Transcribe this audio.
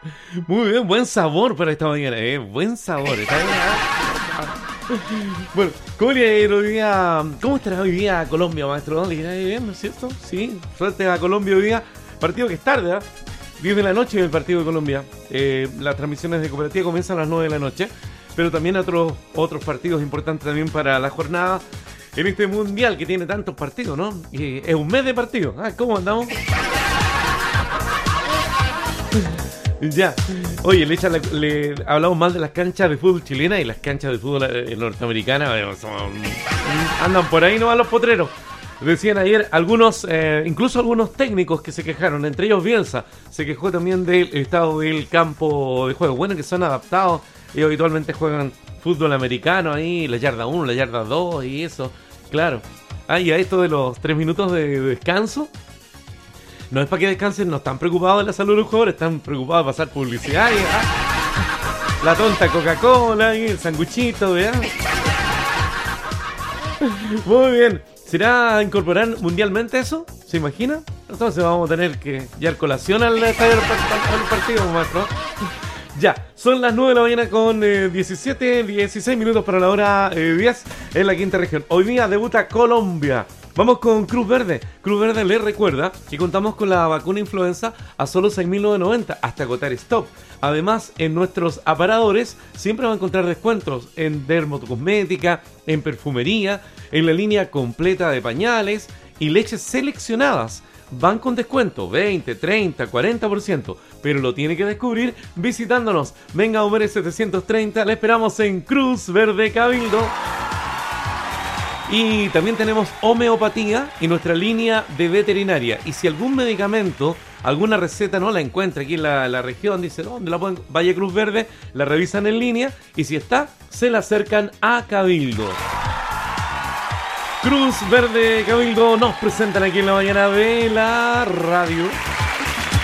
Muy bien, buen sabor para esta mañana, buen sabor. Está bien, ¿ah? Bueno, ¿cómo le irá hoy día? ¿Cómo estará hoy día Colombia, maestro? ¿Le irá bien, no es cierto? Sí, suerte a Colombia hoy día. Partido que es tarde, ¿ah? 10 de la noche el partido de Colombia. Las transmisiones de Cooperativa comienzan a las 9 de la noche, pero también otros partidos importantes también para la jornada en este mundial que tiene tantos partidos, ¿no? Es un mes de partidos. ¿Cómo andamos? Ya. Oye, le hablamos mal de las canchas de fútbol chilena y las canchas de fútbol norteamericana. Andan por ahí nomás los potreros. Decían ayer incluso algunos técnicos que se quejaron, entre ellos Bielsa, se quejó también del estado del campo de juego. Bueno, que son adaptados y habitualmente juegan fútbol americano ahí, la yarda 1, la yarda 2 y eso, claro. Y a esto de los 3 minutos de descanso, no es para que descansen, no están preocupados de la salud de los jugadores, están preocupados de pasar publicidad y la tonta Coca-Cola y el sanguchito, ¿verdad? Muy bien. ¿Será incorporar mundialmente eso? ¿Se imagina? Entonces vamos a tener que llevar colación al partido, maestro. Ya, son las 9 de la mañana con 16 minutos para la hora 10 en la quinta región. Hoy día debuta Colombia. Vamos con Cruz Verde. Cruz Verde les recuerda que contamos con la vacuna influenza a solo 6.990 hasta agotar stock. Además, en nuestros aparadores siempre va a encontrar descuentos en dermocosmética, en perfumería, en la línea completa de pañales y leches seleccionadas. Van con descuento 20, 30, 40%, pero lo tiene que descubrir visitándonos. Venga, Homer 730, le esperamos en Cruz Verde Cabildo. Y también tenemos homeopatía y nuestra línea de veterinaria. Y si algún medicamento, alguna receta no la encuentra aquí en la región, dice, ¿dónde la pueden? Vaya Cruz Verde, la revisan en línea y si está, se la acercan a Cabildo. Cruz Verde Cabildo nos presentan aquí en la mañana de la radio.